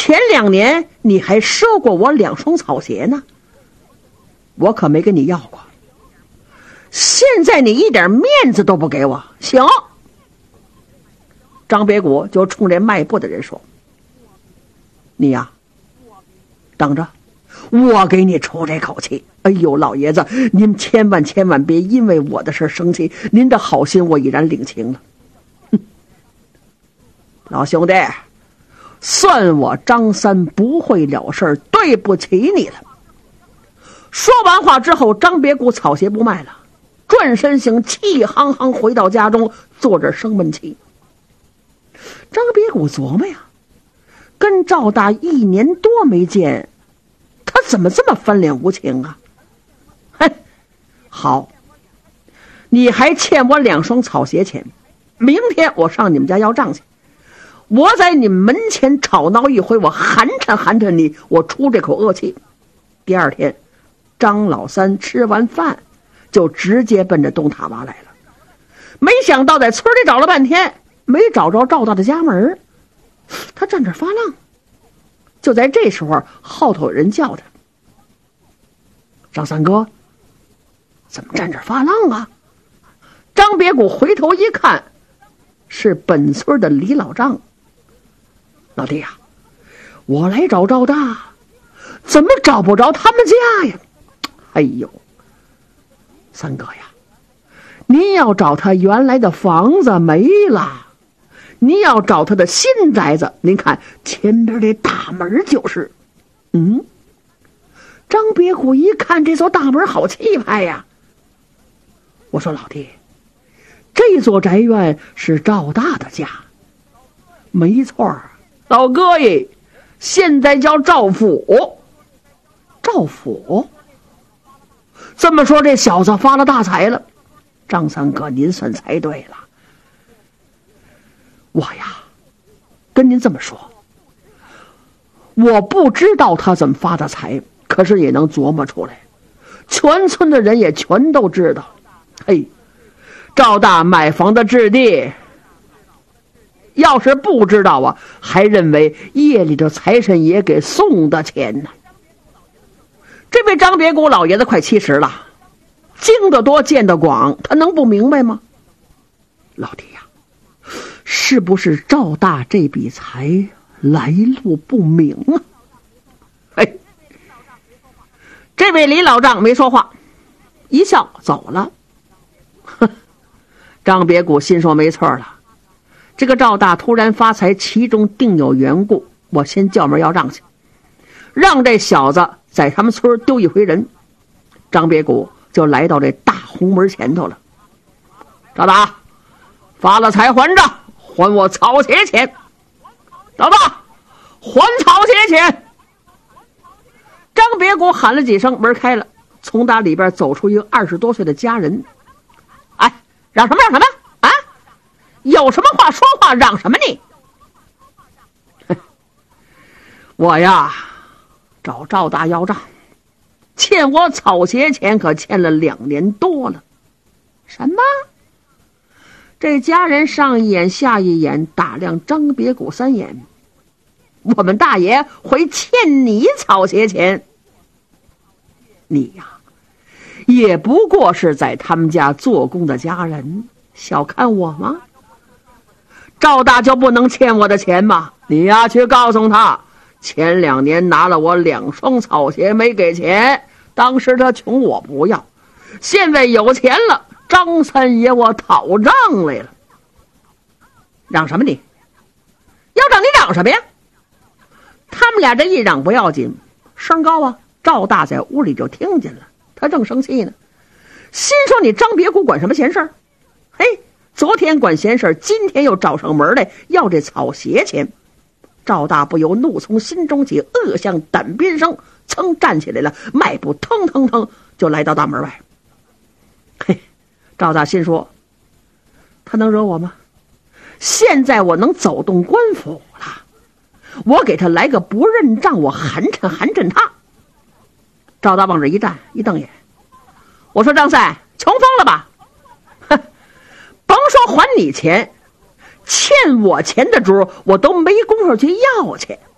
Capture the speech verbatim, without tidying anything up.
前两年你还收过我两双草鞋呢，我可没跟你要过。现在你一点面子都不给我，行。张别谷就冲这迈步的人说：你呀，等着，我给你出这口气。哎呦，老爷子，您千万千万别因为我的事生气，您的好心我已然领情了。哼，老兄弟，算我张三不会了事，对不起你了。说完话之后，张别谷草鞋不卖了，转身行，气昂昂回到家中，坐着生闷气。张别谷琢磨呀，跟赵大一年多没见，他怎么这么翻脸无情啊？嘿，好，你还欠我两双草鞋钱，明天我上你们家要账去。我在你们门前吵闹一回，我寒碜寒碜你，我出这口恶气。第二天，张老三吃完饭就直接奔着东塔洼来了。没想到在村里找了半天，没找着赵大的家门，他站这发愣。就在这时候，后头有人叫他：张三哥，怎么站这发愣啊？张别谷回头一看，是本村的李老丈。老弟呀、啊，我来找赵大，怎么找不着他们家呀？哎呦，三哥呀，您要找他原来的房子没了，您要找他的新宅子，您看前边这大门就是。嗯，张别谷一看这座大门好气派呀。我说老弟，这座宅院是赵大的家。没错，老哥耶，现在叫赵府。赵府？这么说这小子发了大财了。张三哥，您算猜对了。我呀，跟您这么说，我不知道他怎么发的财，可是也能琢磨出来，全村的人也全都知道。嘿，赵大买房的置地，要是不知道啊，还认为夜里这财神爷给送的钱呢。这位张别谷老爷子快七十了，经得多见得广，他能不明白吗？老弟呀，是不是赵大这笔财来路不明啊？嘿，这位李老丈没说话，一笑走了。张别谷心说没错了，这个赵大突然发财，其中定有缘故，我先叫门要账去，让这小子在他们村丢一回人。张别谷就来到这大红门前头了。赵大，发了财还账，还我草鞋钱。老大，还草鞋钱。张别谷喊了几声，门开了，从打里边走出一个二十多岁的家人。哎，嚷什么嚷什么啊？有什么话说话，嚷什么你？我呀，找赵大要账，欠我草鞋钱可欠了两年多了。什么？这家人上一眼下一眼打量张别谷三眼。我们大爷会欠你草鞋钱？你呀，也不过是在他们家做工的家人，小看我吗？赵大就不能欠我的钱吗？你呀，去告诉他，前两年拿了我两双草鞋没给钱，当时他穷我不要，现在有钱了，张三爷我讨账来了。嚷什么你？要嚷你嚷什么呀？他们俩这一嚷不要紧，声高啊，赵大在屋里就听见了，他正生气呢，心说你张别谷管什么闲事儿？嘿，昨天管闲事儿，今天又找上门来要这草鞋钱。赵大不由怒从心中起，恶向胆边生，噌站起来了，迈步腾腾腾就来到大门外。嘿，赵大心说，他能惹我吗？现在我能走动官府了，我给他来个不认账，我寒碜寒碜他。赵大往这一站，一瞪眼，我说张三，穷疯了吧？哼，甭说还你钱，欠我钱的主我都没工夫去要去。